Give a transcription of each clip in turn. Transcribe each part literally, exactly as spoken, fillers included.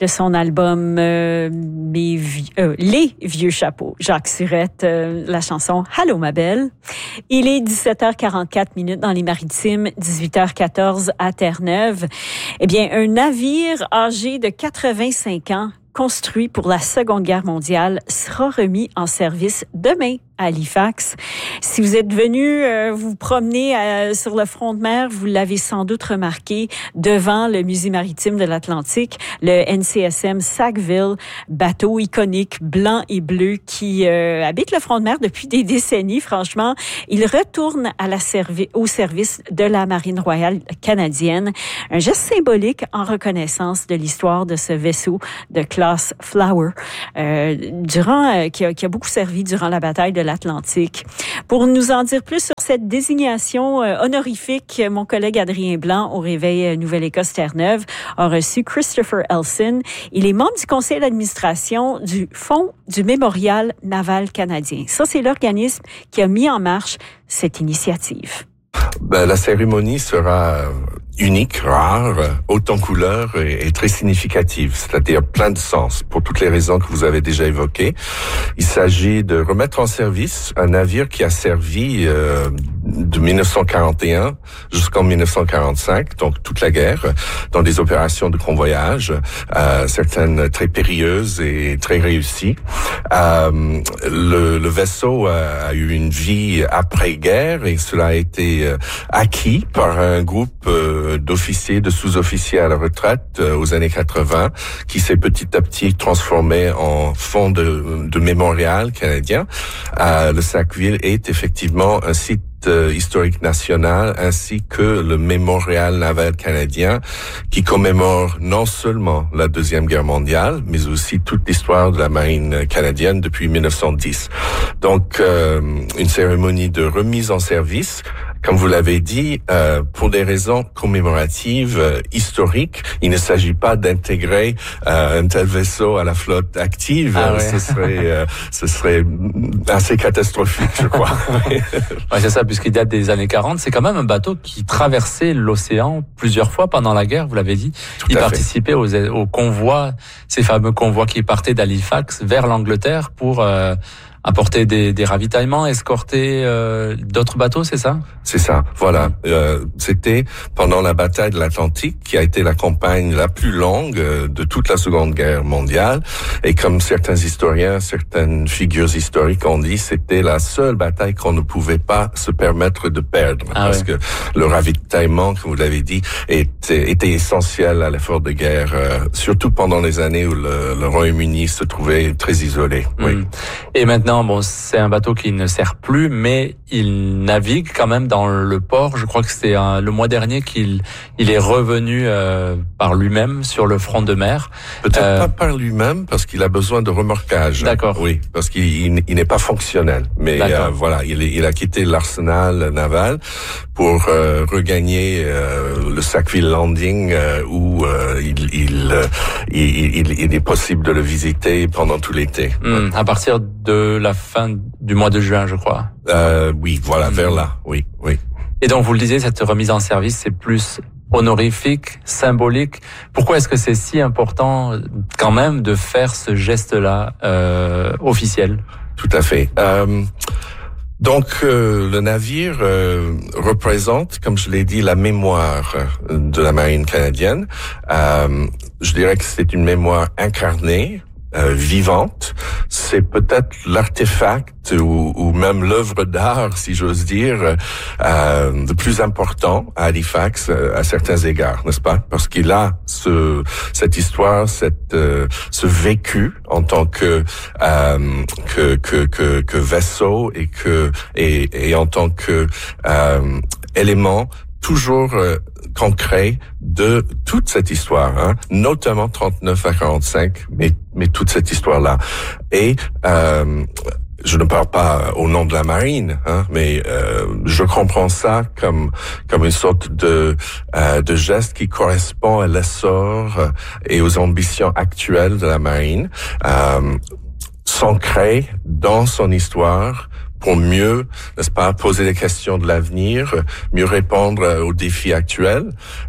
de son album euh, Mes vi- euh, Les Vieux Chapeaux. Jacques Surette, euh, la chanson « Allô ma belle ». Il est dix-sept heures quarante-quatre minutes dans les Maritimes, dix-huit heures quatorze à Terre-Neuve. Eh bien, un navire âgé de quatre-vingt-cinq ans, construit pour la Seconde Guerre mondiale, sera remis en service demain à Halifax. Si vous êtes venu euh, vous promener euh, sur le front de mer, vous l'avez sans doute remarqué devant le Musée maritime de l'Atlantique, le N C S M Sackville, bateau iconique blanc et bleu qui euh, habite le front de mer depuis des décennies. Franchement, il retourne à la servi- au service de la Marine royale canadienne. Un geste symbolique en reconnaissance de l'histoire de ce vaisseau de classe Flower, euh, durant euh, qui, a, qui a beaucoup servi durant la bataille de l'Atlantique. Pour nous en dire plus sur cette désignation euh, honorifique, mon collègue Adrien Blanc, au Réveil Nouvelle-Écosse Terre-Neuve, a reçu Christopher Elson. Il est membre du conseil d'administration du Fonds du Mémorial naval canadien. Ça, c'est l'organisme qui a mis en marche cette initiative. Ben, la cérémonie sera unique, rare, haute en couleurs et, et très significative, c'est-à-dire plein de sens, pour toutes les raisons que vous avez déjà évoquées. Il s'agit de remettre en service un navire qui a servi euh, de dix-neuf cent quarante et un jusqu'en dix-neuf cent quarante-cinq, donc toute la guerre, dans des opérations de convoyage, euh, certaines très périlleuses et très réussies. Euh, le, le vaisseau a, a eu une vie après-guerre et cela a été euh, acquis par un groupe euh, d'officiers, de sous-officiers à la retraite euh, aux années quatre-vingts, qui s'est petit à petit transformé en fonds de, de mémorial canadien. Euh, le Sackville est effectivement un site euh, historique national, ainsi que le mémorial naval canadien, qui commémore non seulement la Deuxième Guerre mondiale, mais aussi toute l'histoire de la marine canadienne depuis dix-neuf cent dix. Donc, euh, une cérémonie de remise en service. Comme vous l'avez dit, euh, pour des raisons commémoratives, euh, historiques, il ne s'agit pas d'intégrer euh, un tel vaisseau à la flotte active. Ah ouais. Ce serait, euh, ce serait assez catastrophique, je crois. Ouais, c'est ça, puisqu'il date des années quarante. C'est quand même un bateau qui traversait l'océan plusieurs fois pendant la guerre, vous l'avez dit. Tout il à participait aux, aux convois, ces fameux convois qui partaient d'Halifax vers l'Angleterre pour euh, apporter des, des ravitaillements, escorter euh, d'autres bateaux, c'est ça? C'est ça, voilà. Euh, c'était pendant la bataille de l'Atlantique, qui a été la campagne la plus longue euh, de toute la Seconde Guerre mondiale. Et comme certains historiens, certaines figures historiques ont dit, c'était la seule bataille qu'on ne pouvait pas se permettre de perdre. Ah parce ouais. que le ravitaillement, comme vous l'avez dit, était, était essentiel à l'effort de guerre, euh, surtout pendant les années où le, le Royaume-Uni se trouvait très isolé. Mmh. Oui. Et maintenant, bon, c'est un bateau qui ne sert plus, mais il navigue quand même dans le port. Je crois que c'était un, le mois dernier qu'il il est revenu euh, par lui-même sur le front de mer. Peut-être Euh, pas par lui-même, parce qu'il a besoin de remorquage. D'accord. Oui, parce qu'il il, il n'est pas fonctionnel. Mais euh, voilà, il, il a quitté l'arsenal naval pour euh, regagner euh, le Sackville Landing, euh, où euh, il, il, euh, il, il, il est possible de le visiter pendant tout l'été. Hum, à partir de la fin du mois de juin, je crois. Euh, oui, voilà, vers là, oui, oui. Et donc, vous le disiez, cette remise en service, c'est plus honorifique, symbolique. Pourquoi est-ce que c'est si important, quand même, de faire ce geste-là euh, officiel? Tout à fait. Euh, donc, euh, le navire euh, représente, comme je l'ai dit, la mémoire de la marine canadienne. Euh, je dirais que c'est une mémoire incarnée, Euh, vivante. C'est peut-être l'artefact ou, ou même l'œuvre d'art, si j'ose dire, euh, le plus important à Halifax euh, à certains égards, n'est-ce pas? Parce qu'il a ce cette histoire, cette euh, ce vécu en tant que euh, que, que que que vaisseau et que et, et en tant que euh, élément toujours euh, concret de toute cette histoire, hein, notamment trente-neuf à quarante-cinq, mais mais toute cette histoire-là. Et euh, je ne parle pas au nom de la marine, hein, mais euh, je comprends ça comme comme une sorte de euh, de geste qui correspond à l'essor et aux ambitions actuelles de la marine, euh, s'ancrer dans son histoire pour mieux, n'est-ce pas, poser des questions de l'avenir, mieux répondre aux défis actuels.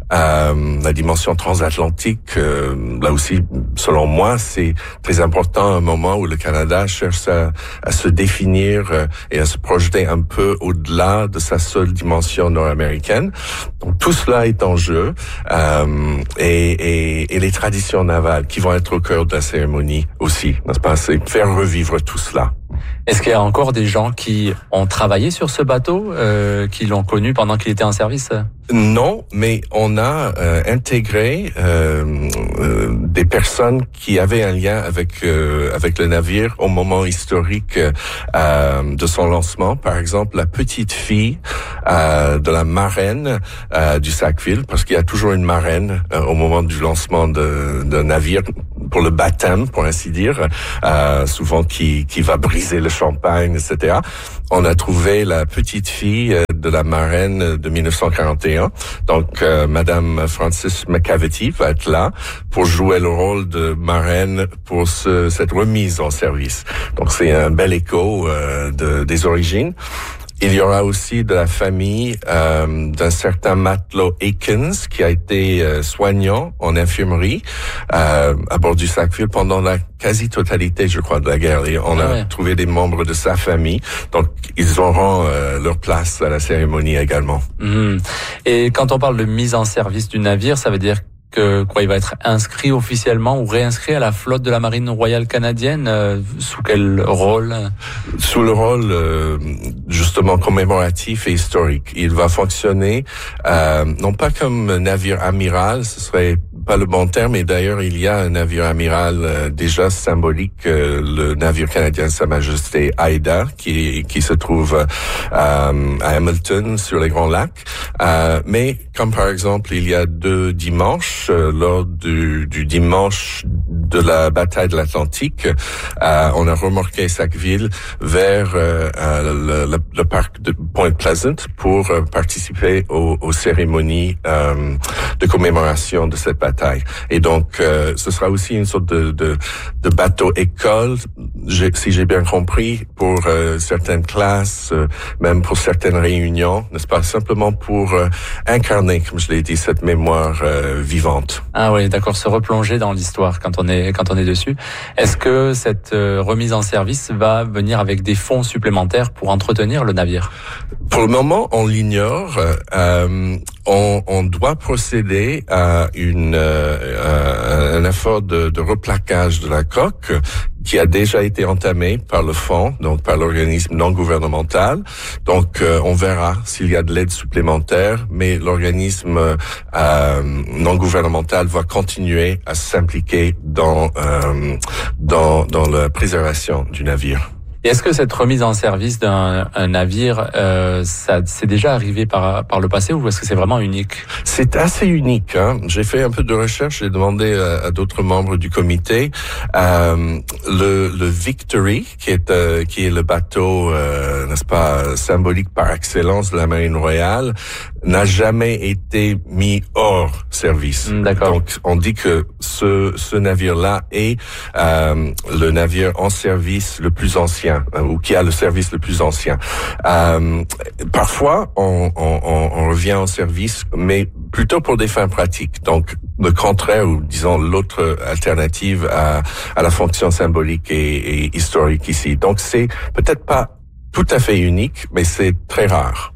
Euh, la dimension transatlantique, euh, là aussi, selon moi, c'est très important à un moment où le Canada cherche à, à se définir et à se projeter un peu au-delà de sa seule dimension nord-américaine. Donc tout cela est en jeu euh, et, et, et les traditions navales qui vont être au cœur de la cérémonie aussi, n'est-ce pas? C'est faire revivre tout cela. Est-ce qu'il y a encore des gens qui ont travaillé sur ce bateau, euh, qui l'ont connu pendant qu'il était en service? Non, mais on a euh, intégré euh, euh, des personnes qui avaient un lien avec euh, avec le navire au moment historique euh, de son lancement. Par exemple, la petite fille euh, de la marraine euh, du Sackville, parce qu'il y a toujours une marraine euh, au moment du lancement de, de navire pour le baptême, pour ainsi dire, euh, souvent qui qui va briser le champagne, et cetera. On a trouvé la petite fille de la marraine de dix-neuf cent quarante et un. Donc, euh, Madame Frances McCavity va être là pour jouer le rôle de marraine pour ce, cette remise en service. Donc, c'est un bel écho euh, de, des origines. Il y aura aussi de la famille euh, d'un certain matelot Aikens qui a été euh, soignant en infirmerie euh, à bord du Sackville pendant la quasi-totalité, je crois, de la guerre. Et on ah a ouais. trouvé des membres de sa famille. Donc, ils auront euh, leur place à la cérémonie également. Mmh. Et quand on parle de mise en service du navire, ça veut dire que quoi, il va être inscrit officiellement ou réinscrit à la flotte de la Marine royale canadienne. Euh, sous quel rôle? Sous le rôle euh, justement commémoratif et historique. Il va fonctionner euh, non pas comme navire amiral, ce serait pas le bon terme, et d'ailleurs il y a un navire amiral euh, déjà symbolique, euh, le navire canadien Sa Majesté Haida, qui qui se trouve euh, à Hamilton sur les Grands Lacs. Euh, mais comme par exemple il y a deux dimanches, euh, lors du, du dimanche de la bataille de l'Atlantique, euh, on a remorqué Sackville vers euh, le, le, le parc de Point Pleasant pour euh, participer aux, aux cérémonies euh, de commémoration de cette bataille. Et donc, euh, ce sera aussi une sorte de, de, de bateau-école, si j'ai bien compris, pour euh, certaines classes, euh, même pour certaines réunions, n'est-ce pas? Simplement pour euh, incarner, comme je l'ai dit, cette mémoire euh, vivante. Ah oui, d'accord, se replonger dans l'histoire quand on est quand on est dessus. Est-ce que cette euh, remise en service va venir avec des fonds supplémentaires pour entretenir le navire? Pour le moment, on l'ignore. Euh, on, on doit procéder à une euh, un effort de, de replaquage de la coque qui a déjà été entamé par le fonds, donc par l'organisme non gouvernemental. Donc, euh, on verra s'il y a de l'aide supplémentaire, mais l'organisme euh, non gouvernemental va continuer à s'impliquer dans euh, dans dans la préservation du navire. Et est-ce que cette remise en service d'un un navire, euh, ça c'est déjà arrivé par par le passé, ou est-ce que c'est vraiment unique? C'est assez unique. Hein? J'ai fait un peu de recherche, j'ai demandé à, à d'autres membres du comité. Euh, le, le Victory, qui est euh, qui est le bateau, euh, n'est-ce pas, symbolique par excellence de la Marine royale, n'a jamais été mis hors service. D'accord. Donc, on dit que ce ce navire-là est euh, le navire en service le plus ancien, ou qui a le service le plus ancien. Euh, parfois, on, on, on revient en service, mais plutôt pour des fins pratiques. Donc, le contraire, ou disons l'autre alternative à, à la fonction symbolique et, et historique ici. Donc, c'est peut-être pas tout à fait unique, mais c'est très rare.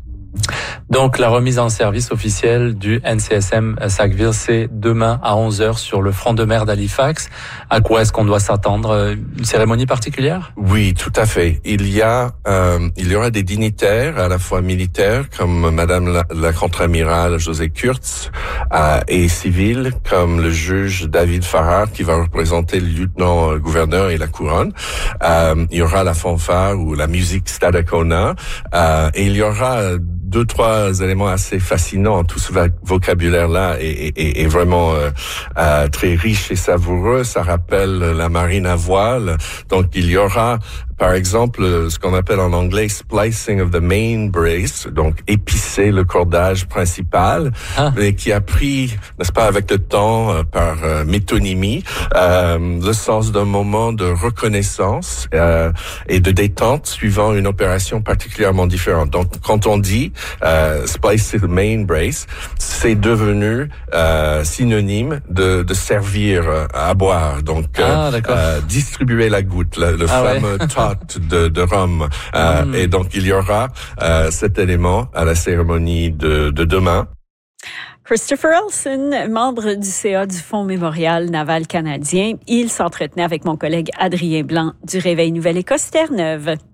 Donc la remise en service officielle du N C S M Sackville, c'est demain à onze heures sur le front de mer d'Halifax. À quoi est-ce qu'on doit s'attendre? Une cérémonie particulière? Oui, tout à fait. Il y a, euh, il y aura des dignitaires à la fois militaires comme Madame la, la contre-amirale José Kurtz euh, et civils comme le juge David Farrar qui va représenter le lieutenant-gouverneur et la couronne. Euh, il y aura la fanfare ou la musique Stadacona euh, et il y aura deux, trois éléments assez fascinants. Tout ce vocabulaire-là est, est, est vraiment euh, euh, très riche et savoureux. Ça rappelle la marine à voile. Donc, il y aura par exemple, ce qu'on appelle en anglais splicing of the main brace, donc épisser le cordage principal, ah. mais qui a pris, n'est-ce pas, avec le temps, euh, par euh, métonymie, euh, le sens d'un moment de reconnaissance euh, et de détente suivant une opération particulièrement différente. Donc, quand on dit euh, splice the main brace, c'est devenu euh, synonyme de, de servir à boire. Donc, ah, euh, euh, distribuer la goutte, le, le ah, fameux ouais. tot de, de rhum. Euh, mm. Et donc, il y aura euh, cet élément à la cérémonie de, de demain. Christopher Elson, membre du C A du Fonds mémorial naval canadien, il s'entretenait avec mon collègue Adrien Blanc du Réveil Nouvelle-Écosse Terre-Neuve.